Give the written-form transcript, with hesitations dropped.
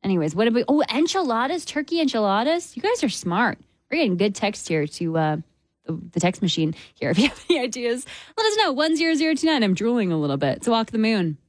Anyways, what about enchiladas, turkey enchiladas? You guys are smart. We're getting good text here to the text machine here. If you have any ideas, let us know. 10029. I'm drooling a little bit. It's Walk the Moon.